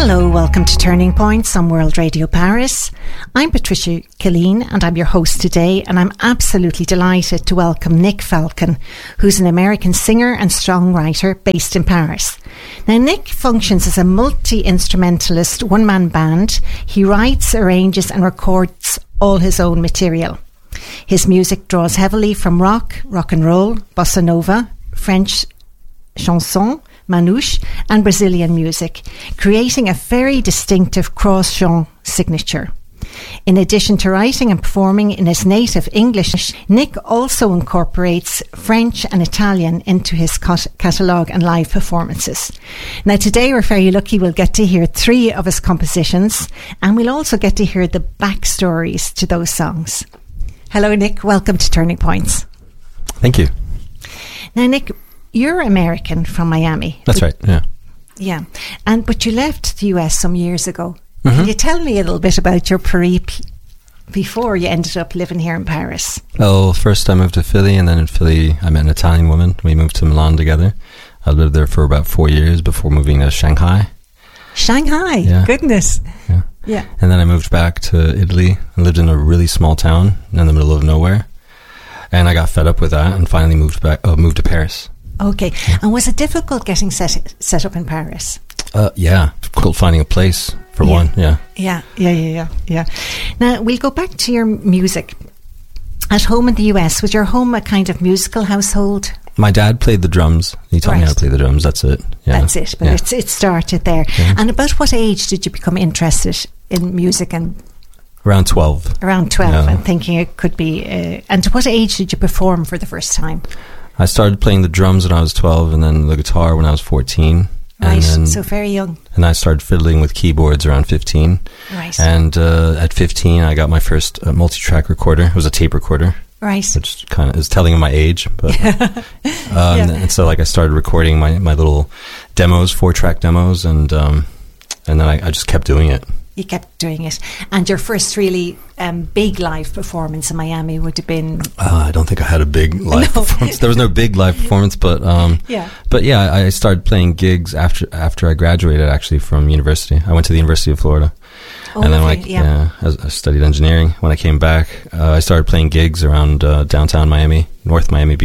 Hello, welcome to Turning Points on World Radio Paris. I'm Patricia Killeen and I'm your host today, and I'm absolutely delighted to welcome Nick Falcon, who's an American singer and songwriter based in Paris. Now, Nick functions as a multi-instrumentalist one-man band. He writes, arranges and records all his own material. His music draws heavily from rock and roll, bossa nova, French chanson, manouche and Brazilian music, creating a very distinctive cross-genre signature. In addition to writing and performing in his native English, Nick also incorporates French and Italian into his catalogue and live performances. Now today we're very lucky we'll get to hear 3 of his compositions, and we'll also get to hear the backstories to those songs. Hello Nick, welcome to Turning Points. Thank you. Now Nick, you're American from Miami. That's right, yeah. Yeah, but you left the US some years ago. Mm-hmm. Can you tell me a little bit about your periphery before you ended up living here in Paris? Well, first I moved to Philly, and then in Philly I met an Italian woman. We moved to Milan together. I lived there for about 4 years before moving to Shanghai. Shanghai? Yeah. Goodness. Yeah. And then I moved back to Italy and lived in a really small town in the middle of nowhere. And I got fed up with that and finally moved to Paris. Okay. And was it difficult getting set up in Paris? Yeah. Difficult finding a place, for one. Yeah. Yeah. Now, we'll go back to your music. At home in the US, was your home a kind of musical household? My dad played the drums. He taught me how to play the drums. That's it. Yeah. That's it. But it started there. Yeah. And about what age did you become interested in music? And around 12. Around 12, and thinking it could be... and to what age did you perform for the first time? I started playing the drums when I was 12, and then the guitar when I was 14. Right, so very young. And I started fiddling with keyboards around 15. Right. And at 15, I got my first multi-track recorder. It was a tape recorder. Right. Which kind of is telling of my age. But, and so I started recording my little demos, 4-track demos, and then I just kept doing it. You kept doing it. And your first really big live performance in Miami would have been... I don't think I had a big live performance. There was no big live performance, but I started playing gigs after I graduated, actually, from university. I went to the University of Florida. Oh, and then I studied engineering. When I came back, I started playing gigs around downtown Miami, North Miami.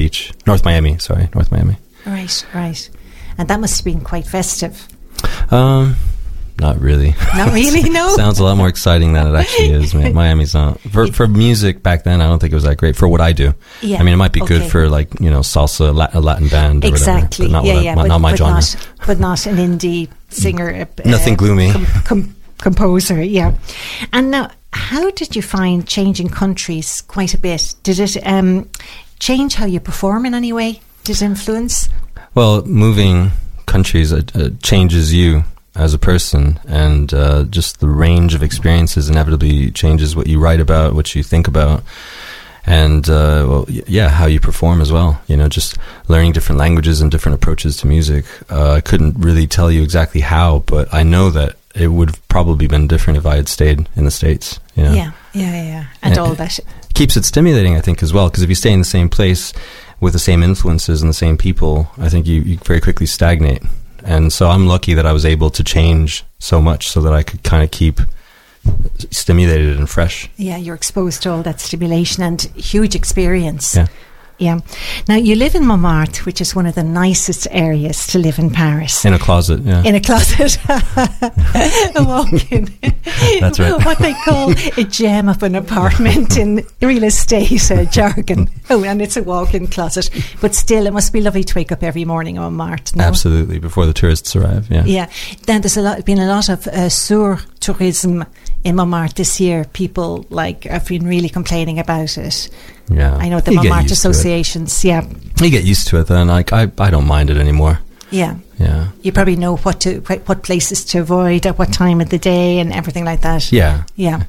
Right. And that must have been quite festive. Not really. Not really, no? Sounds a lot more exciting than it actually is. Miami's not. For music back then, I don't think it was that great for what I do. Yeah. I mean, it might be good for salsa, a Latin band or exactly. whatever, but not my genre. But not an indie singer. Nothing gloomy. Composer, yeah. And now, how did you find changing countries quite a bit? Did it change how you perform in any way? Did it influence? Well, moving countries changes you as a person, and just the range of experiences inevitably changes what you write about, what you think about, and how you perform as well. Just learning different languages and different approaches to music. I couldn't really tell you exactly how, but I know that it would have probably been different if I had stayed in the States. Yeah. And all that keeps it stimulating, I think, as well, because if you stay in the same place with the same influences and the same people, I think you very quickly stagnate. And so I'm lucky that I was able to change so much so that I could kind of keep stimulated and fresh. Yeah, you're exposed to all that stimulation and huge experience. Yeah. Now, you live in Montmartre, which is one of the nicest areas to live in Paris. In a closet, yeah. In a closet. A walk-in. That's right. What they call a gem of an apartment in real estate jargon. Oh, and it's a walk-in closet. But still, it must be lovely to wake up every morning in Montmartre, no? Absolutely, before the tourists arrive, yeah. Yeah. Then there's been a lot of sur-tourism in Montmartre this year. People have been really complaining about it. Yeah, I know the Montmartre associations. Yeah, you get used to it then. I don't mind it anymore. Yeah. You probably know what places to avoid at what time of the day and everything like that. Yeah.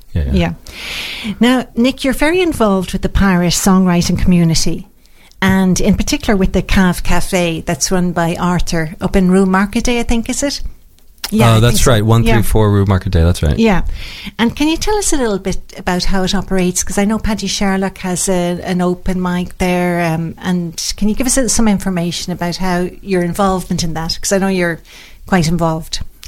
Now, Nick, you're very involved with the Paris songwriting community, and in particular with the Cave Cafe that's run by Arthur up in Rue Marcadet, I think, is it? Yeah, that's right. 134 Rue Marcadet, that's right. Yeah. And can you tell us a little bit about how it operates? Because I know Paddy Sherlock has an open mic there. And can you give us some information about how your involvement in that? Because I know you're quite involved.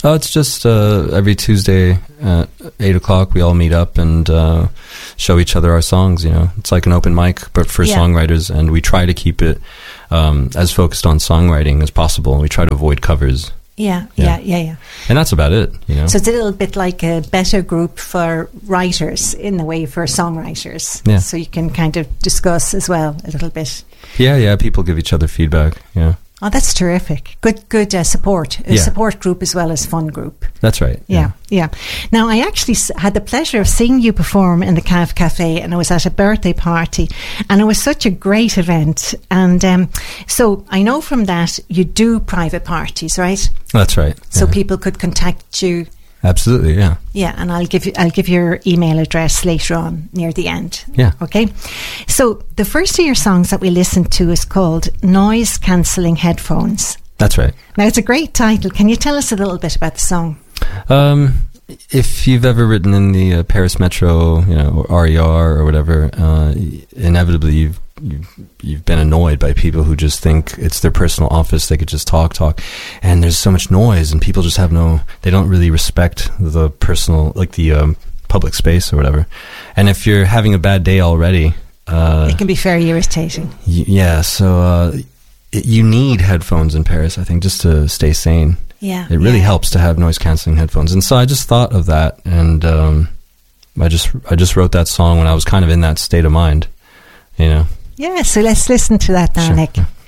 Oh, it's just every Tuesday at 8 o'clock we all meet up and show each other our songs, you know. It's like an open mic, but for songwriters, and we try to keep it as focused on songwriting as possible. We try to avoid covers. Yeah. And that's about it, you know. So it's a little bit like a better group for writers in a way for songwriters. Yeah. So you can kind of discuss as well a little bit. Yeah, people give each other feedback, yeah. Oh, that's terrific. Good support. A support group as well as fun group. That's right. Yeah. Now, I actually had the pleasure of seeing you perform in the Cav Cafe, and I was at a birthday party, and it was such a great event. And so I know from that you do private parties, right? That's right. So people could contact you. Absolutely, yeah. Yeah, and I'll give your email address later on near the end. Yeah. Okay. So the first of your songs that we listened to is called Noise Cancelling Headphones. That's right. Now it's a great title. Can you tell us a little bit about the song? If you've ever written in the Paris Metro, you know, or RER or whatever, inevitably you've been annoyed by people who just think it's their personal office, they could just talk, and there's so much noise, and people just they don't really respect the personal, like the public space or whatever. And if you're having a bad day already, it can be very irritating. So you need headphones in Paris, I think, just to stay sane. Yeah, it really helps to have noise cancelling headphones. And so I just thought of that, and I just wrote that song when I was kind of in that state of mind, you know. Yeah, so let's listen to that now, Sure. Nick.